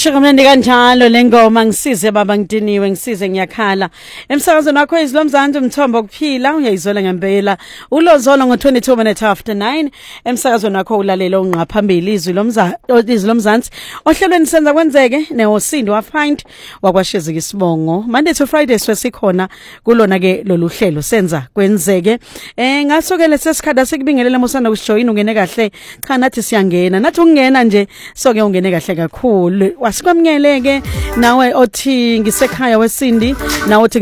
Shikamnandi kanjalo lengoma ngisize baba ngidiniwe ngisize ngiyakhala emsakazweni wakho izilomzansi umthombo okuphila uyayizola ngempela ulozolo ngo22 minutes after 9 emsakazweni wakho ulalela ongqa phambili izilomzansi ohlelweni senza kwenzeke neosindi wa find wakwashezika isibongo Monday to Friday sikhona kulona ke lolu hlelo senza kwenzeke ngasokele sesikhathi sikubingelela musana kujoin ungene kahle cha nathi siyangena nathi ungena nje soke ungene kahle kakhulu wasikwamngeleke nawe othi ngisekhaya wesindi nawe